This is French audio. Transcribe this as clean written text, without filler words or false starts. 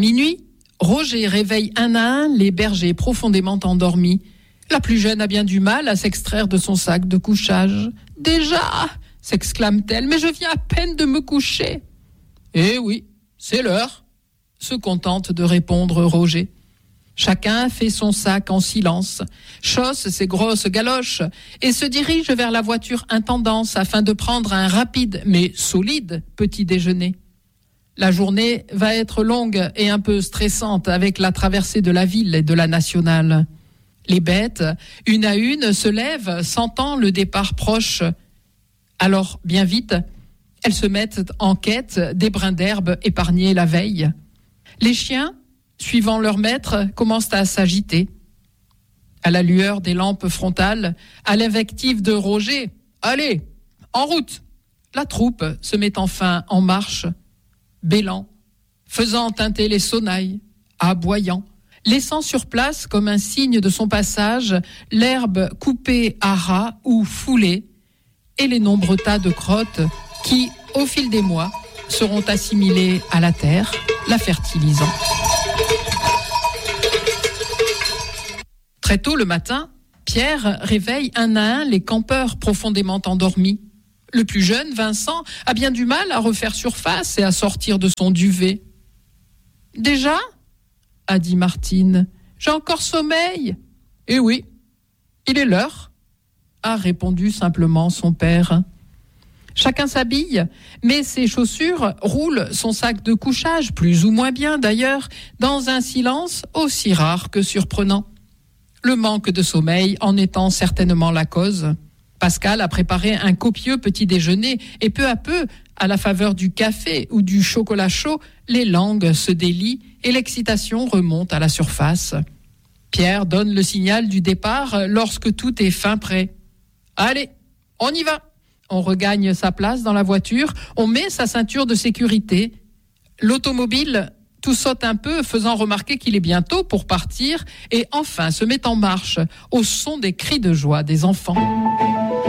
minuit, Roger réveille un à un les bergers profondément endormis. La plus jeune a bien du mal à s'extraire de son sac de couchage. « Déjà !» s'exclame-t-elle, « mais je viens à peine de me coucher. »« Eh oui, c'est l'heure !» se contente de répondre Roger. Chacun fait son sac en silence, chausse ses grosses galoches et se dirige vers la voiture intendance afin de prendre un rapide mais solide petit déjeuner. La journée va être longue et un peu stressante avec la traversée de la ville et de la nationale. Les bêtes, une à une, se lèvent, sentant le départ proche. Alors, bien vite, elles se mettent en quête des brins d'herbe épargnés la veille. Les chiens, suivant leur maître, commencent à s'agiter. À la lueur des lampes frontales, à l'invective de Roger, « Allez, en route !» La troupe se met enfin en marche, bêlant, faisant tinter les sonnailles, aboyant, laissant sur place, comme un signe de son passage, l'herbe coupée à ras ou foulée, et les nombreux tas de crottes qui, au fil des mois, seront assimilés à la terre, la fertilisant. Très tôt le matin, Pierre réveille un à un les campeurs profondément endormis. Le plus jeune, Vincent, a bien du mal à refaire surface et à sortir de son duvet. « Déjà ?» a dit Martine. « J'ai encore sommeil. »« Eh oui, il est l'heure », a répondu simplement son père. Chacun s'habille, met ses chaussures, roule son sac de couchage, plus ou moins bien d'ailleurs, dans un silence aussi rare que surprenant. Le manque de sommeil en étant certainement la cause. Pascal a préparé un copieux petit déjeuner et peu à peu, à la faveur du café ou du chocolat chaud, les langues se délient et l'excitation remonte à la surface. Pierre donne le signal du départ lorsque tout est fin prêt. « Allez, on y va !» On regagne sa place dans la voiture, on met sa ceinture de sécurité. L'automobile tout saute un peu, faisant remarquer qu'il est bientôt pour partir, et enfin se met en marche, au son des cris de joie des enfants.